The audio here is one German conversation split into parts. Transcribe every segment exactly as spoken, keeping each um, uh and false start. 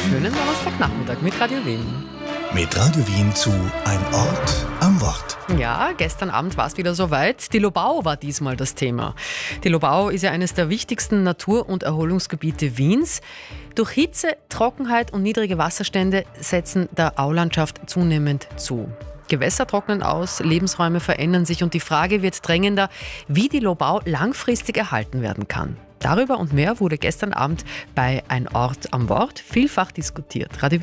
schönen Donnerstagnachmittag mit Radio Wien. Mit Radio Wien zu Ein Ort am Wort. Ja, gestern Abend war es wieder soweit. Die Lobau war diesmal das Thema. Die Lobau ist ja eines der wichtigsten Natur- und Erholungsgebiete Wiens. Durch Hitze, Trockenheit und niedrige Wasserstände setzen der Aulandschaft zunehmend zu. Gewässer trocknen aus, Lebensräume verändern sich und die Frage wird drängender, wie die Lobau langfristig erhalten werden kann. Darüber und mehr wurde gestern Abend bei Ein Ort am Wort vielfach diskutiert. Radio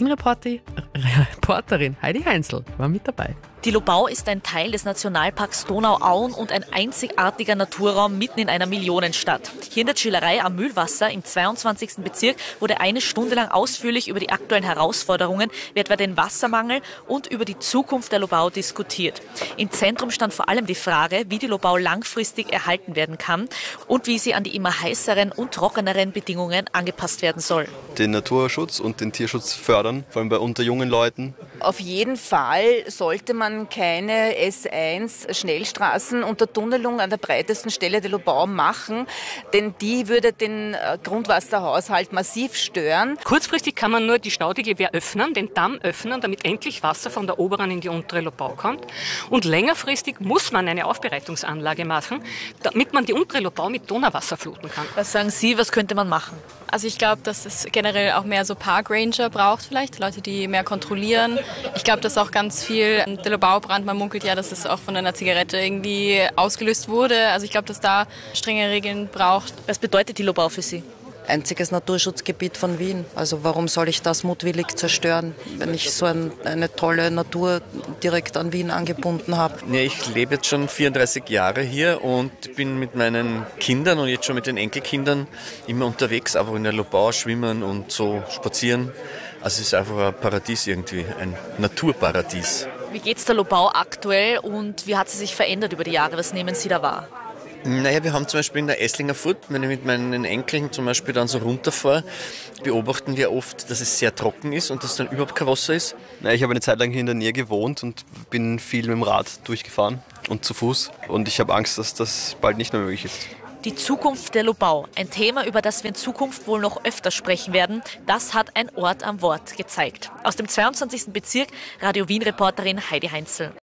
Wien-Reporterin Heidi Heinzel war mit dabei. Die Lobau ist ein Teil des Nationalparks Donau-Auen und ein einzigartiger Naturraum mitten in einer Millionenstadt. Hier in der Chillerei am Mühlwasser im zweiundzwanzigsten Bezirk wurde eine Stunde lang ausführlich über die aktuellen Herausforderungen, wie etwa den Wassermangel und über die Zukunft der Lobau diskutiert. Im Zentrum stand vor allem die Frage, wie die Lobau langfristig erhalten werden kann und wie sie an die immer heißeren und trockeneren Bedingungen angepasst werden soll. Den Naturschutz und den Tierschutz fördern, vor allem bei unter jungen Leuten. Auf jeden Fall sollte man keine S eins Schnellstraßen unter Tunnelung an der breitesten Stelle der Lobau machen, denn die würde den Grundwasserhaushalt massiv stören. Kurzfristig kann man nur die Staudigel öffnen, den Damm öffnen, damit endlich Wasser von der oberen in die untere Lobau kommt. Und längerfristig muss man eine Aufbereitungsanlage machen, damit man die untere Lobau mit Donauwasser fluten kann. Was sagen Sie, was könnte man machen? Also ich glaube, dass es generell auch mehr so Parkranger braucht vielleicht, Leute, die mehr kontrollieren. Ich glaube, dass auch ganz viel der Lobaubrand, man munkelt ja, dass es auch von einer Zigarette irgendwie ausgelöst wurde. Also ich glaube, dass da strenge Regeln braucht. Was bedeutet die Lobau für Sie? Einziges Naturschutzgebiet von Wien. Also warum soll ich das mutwillig zerstören, wenn ich so ein, eine tolle Natur direkt an Wien angebunden habe? Ja, ich lebe jetzt schon vierunddreißig Jahre hier und bin mit meinen Kindern und jetzt schon mit den Enkelkindern immer unterwegs, einfach in der Lobau schwimmen und so spazieren. Also es ist einfach ein Paradies irgendwie, ein Naturparadies. Wie geht es der Lobau aktuell und wie hat sie sich verändert über die Jahre? Was nehmen Sie da wahr? Naja, wir haben zum Beispiel in der Esslinger Furt, wenn ich mit meinen Enkeln zum Beispiel dann so runterfahre, beobachten wir oft, dass es sehr trocken ist und dass dann überhaupt kein Wasser ist. Na, ich habe eine Zeit lang hier in der Nähe gewohnt und bin viel mit dem Rad durchgefahren und zu Fuß. Und ich habe Angst, dass das bald nicht mehr möglich ist. Die Zukunft der Lobau, ein Thema, über das wir in Zukunft wohl noch öfter sprechen werden, das hat Ein Ort am Wort gezeigt. Aus dem zweiundzwanzigsten Bezirk, Radio Wien-Reporterin Heidi Heinzel.